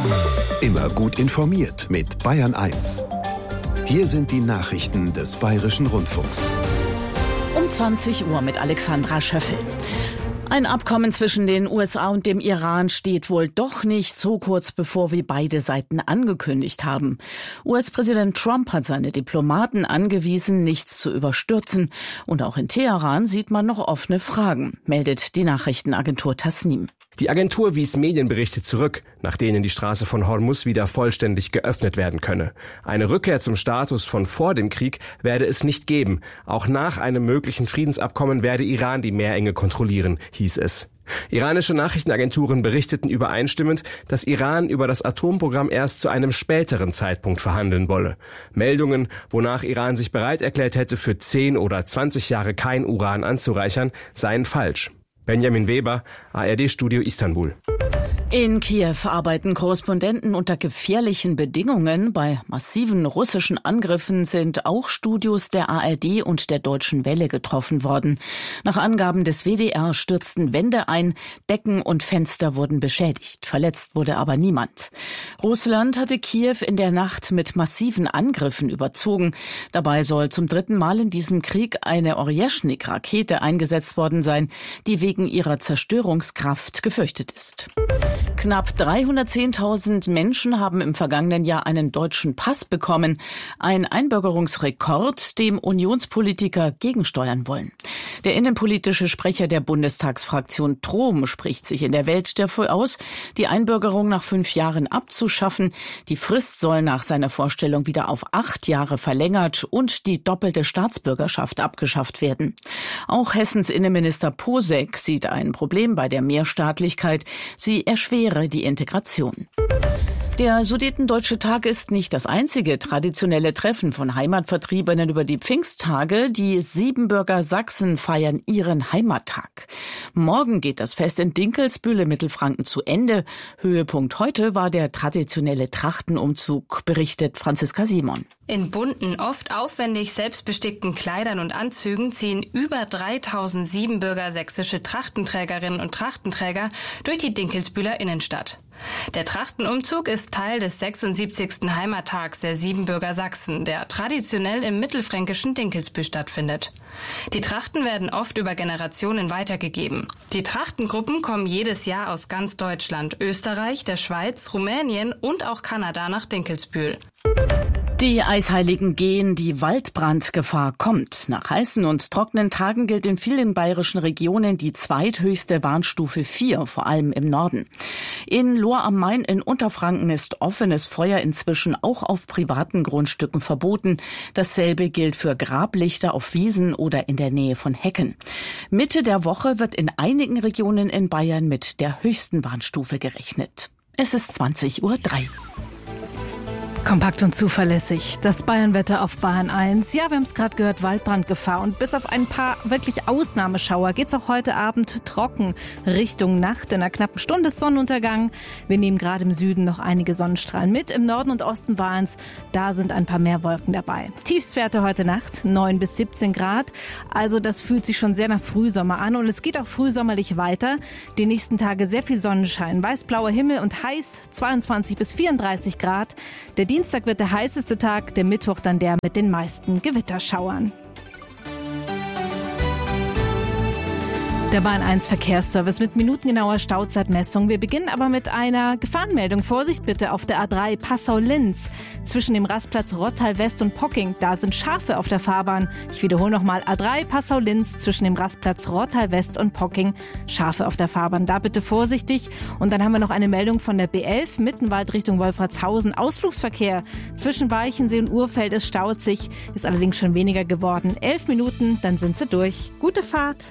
Immer gut informiert mit Bayern 1. Hier sind die Nachrichten des Bayerischen Rundfunks. Um 20 Uhr mit Alexandra Schöffel. Ein Abkommen zwischen den USA und dem Iran steht wohl doch nicht so kurz bevor, wie beide Seiten angekündigt haben. US-Präsident Trump hat seine Diplomaten angewiesen, nichts zu überstürzen. Und auch in Teheran sieht man noch offene Fragen, meldet die Nachrichtenagentur Tasnim. Die Agentur wies Medienberichte zurück, nach denen die Straße von Hormuz wieder vollständig geöffnet werden könne. Eine Rückkehr zum Status von vor dem Krieg werde es nicht geben. Auch nach einem möglichen Friedensabkommen werde Iran die Meerenge kontrollieren, hieß es. Iranische Nachrichtenagenturen berichteten übereinstimmend, dass Iran über das Atomprogramm erst zu einem späteren Zeitpunkt verhandeln wolle. Meldungen, wonach Iran sich bereit erklärt hätte, für 10 oder 20 Jahre kein Uran anzureichern, seien falsch. Benjamin Weber, ARD-Studio Istanbul. In Kiew arbeiten Korrespondenten unter gefährlichen Bedingungen. Bei massiven russischen Angriffen sind auch Studios der ARD und der Deutschen Welle getroffen worden. Nach Angaben des WDR stürzten Wände ein, Decken und Fenster wurden beschädigt. Verletzt wurde aber niemand. Russland hatte Kiew in der Nacht mit massiven Angriffen überzogen. Dabei soll zum 3. Mal in diesem Krieg eine Orjeschnik-Rakete eingesetzt worden sein, die wegen ihrer Zerstörungskraft gefürchtet ist. Knapp 310.000 Menschen haben im vergangenen Jahr einen deutschen Pass bekommen. Ein Einbürgerungsrekord, dem Unionspolitiker gegensteuern wollen. Der innenpolitische Sprecher der Bundestagsfraktion Trom spricht sich in der Welt dafür aus, die Einbürgerung nach 5 Jahren abzuschaffen. Die Frist soll nach seiner Vorstellung wieder auf 8 Jahre verlängert und die doppelte Staatsbürgerschaft abgeschafft werden. Auch Hessens Innenminister Posek sieht ein Problem bei der Mehrstaatlichkeit. Sie erschwere die Integration. Der Sudetendeutsche Tag ist nicht das einzige traditionelle Treffen von Heimatvertriebenen über die Pfingsttage. Die Siebenbürger Sachsen feiern ihren Heimattag. Morgen geht das Fest in Dinkelsbühl in Mittelfranken zu Ende. Höhepunkt heute war der traditionelle Trachtenumzug, berichtet Franziska Simon. In bunten, oft aufwendig selbstbestickten Kleidern und Anzügen ziehen über 3000 Siebenbürger sächsische Trachtenträgerinnen und Trachtenträger durch die Dinkelsbühler Innenstadt. Der Trachtenumzug ist Teil des 76. Heimattags der Siebenbürger Sachsen, der traditionell im mittelfränkischen Dinkelsbühl stattfindet. Die Trachten werden oft über Generationen weitergegeben. Die Trachtengruppen kommen jedes Jahr aus ganz Deutschland, Österreich, der Schweiz, Rumänien und auch Kanada nach Dinkelsbühl. Die Eisheiligen gehen, die Waldbrandgefahr kommt. Nach heißen und trockenen Tagen gilt in vielen bayerischen Regionen die zweithöchste Warnstufe 4, vor allem im Norden. In Lohr am Main in Unterfranken ist offenes Feuer inzwischen auch auf privaten Grundstücken verboten. Dasselbe gilt für Grablichter auf Wiesen oder in der Nähe von Hecken. Mitte der Woche wird in einigen Regionen in Bayern mit der höchsten Warnstufe gerechnet. Es ist 20:03 Uhr. Kompakt und zuverlässig. Das Bayernwetter auf Bayern 1. Ja, wir haben es gerade gehört, Waldbrandgefahr. Und bis auf ein paar wirklich Ausnahmeschauer geht's auch heute Abend trocken. Richtung Nacht. In einer knappen Stunde ist Sonnenuntergang. Wir nehmen gerade im Süden noch einige Sonnenstrahlen mit. Im Norden und Osten Bayerns, da sind ein paar mehr Wolken dabei. Tiefstwerte heute Nacht 9 bis 17 Grad. Also das fühlt sich schon sehr nach Frühsommer an. Und es geht auch frühsommerlich weiter. Die nächsten Tage sehr viel Sonnenschein. Weißblauer Himmel und heiß 22 bis 34 Grad. Der Dienstag wird der heißeste Tag, der Mittwoch dann der mit den meisten Gewitterschauern. Der Bahn 1 Verkehrsservice mit minutengenauer Stauzeitmessung. Wir beginnen aber mit einer Gefahrenmeldung. Vorsicht bitte auf der A3 Passau-Linz. Zwischen dem Rastplatz Rottal West und Pocking, da sind Schafe auf der Fahrbahn. Ich wiederhole nochmal, A3 Passau-Linz zwischen dem Rastplatz Rottal West und Pocking, Schafe auf der Fahrbahn. Da bitte vorsichtig. Und dann haben wir noch eine Meldung von der B11 Mittenwald Richtung Wolfratshausen. Ausflugsverkehr zwischen Weichensee und Urfeld, es staut sich, ist allerdings schon weniger geworden. 11 Minuten, dann sind sie durch. Gute Fahrt.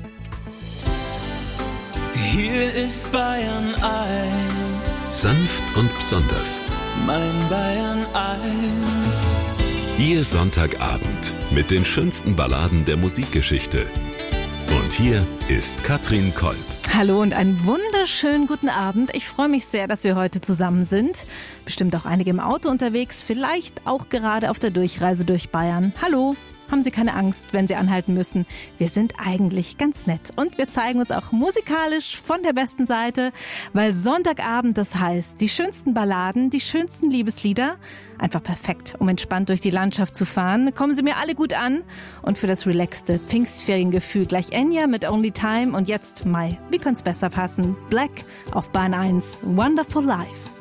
Hier ist Bayern 1. Sanft und besonders. Mein Bayern 1. Ihr Sonntagabend mit den schönsten Balladen der Musikgeschichte. Und hier ist Katrin Kolb. Hallo und einen wunderschönen guten Abend. Ich freue mich sehr, dass wir heute zusammen sind. Bestimmt auch einige im Auto unterwegs, vielleicht auch gerade auf der Durchreise durch Bayern. Hallo. haben Sie keine Angst, wenn Sie anhalten müssen. Wir sind eigentlich ganz nett und wir zeigen uns auch musikalisch von der besten Seite, weil Sonntagabend, das heißt, die schönsten Balladen, die schönsten Liebeslieder, einfach perfekt, um entspannt durch die Landschaft zu fahren. Kommen Sie mir alle gut an und für das relaxte Pfingstferiengefühl gleich Enya mit Only Time und jetzt Mai. Wie könnte es besser passen? Black auf Bahn 1, Wonderful Life.